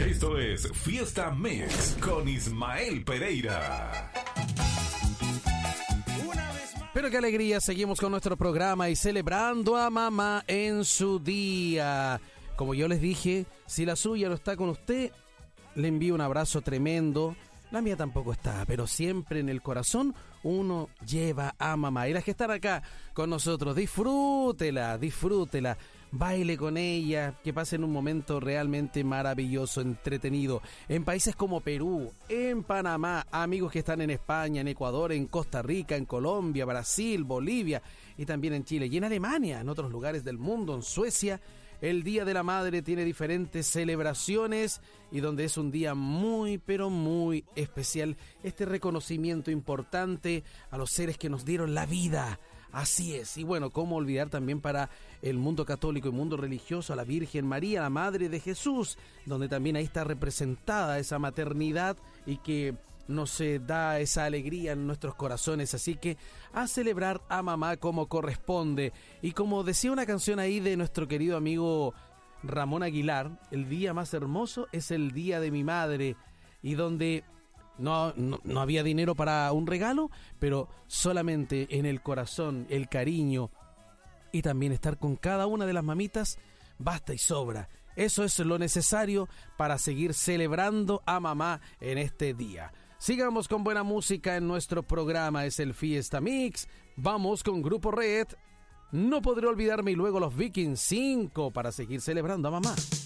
Esto es Fiesta Mix con Ismael Pereira. Pero qué alegría, seguimos con nuestro programa y celebrando a mamá en su día. Como yo les dije, si la suya no está con usted, le envío un abrazo tremendo. La mía tampoco está, pero siempre en el corazón uno lleva a mamá. Y las que están acá con nosotros, disfrútela, baile con ella, que pasen un momento realmente maravilloso, entretenido. En países como Perú, en Panamá, amigos que están en España, en Ecuador, en Costa Rica, en Colombia, Brasil, Bolivia y también en Chile. Y en Alemania, en otros lugares del mundo, en Suecia, el Día de la Madre tiene diferentes celebraciones y donde es un día muy, pero muy especial. Este reconocimiento importante a los seres que nos dieron la vida. Así es. Y bueno, cómo olvidar también para el mundo católico y mundo religioso a la Virgen María, la Madre de Jesús, donde también ahí está representada esa maternidad y que nos da esa alegría en nuestros corazones. Así que a celebrar a mamá como corresponde. Y como decía una canción ahí de nuestro querido amigo Ramón Aguilar, el día más hermoso es el día de mi madre. Y donde no había dinero para un regalo, pero solamente en el corazón, el cariño y también estar con cada una de las mamitas, basta y sobra. Eso es lo necesario para seguir celebrando a mamá en este día. Sigamos con buena música en nuestro programa, es el Fiesta Mix. Vamos con Grupo Red, No Podré Olvidarme, y luego los Vikings 5 para seguir celebrando a mamá.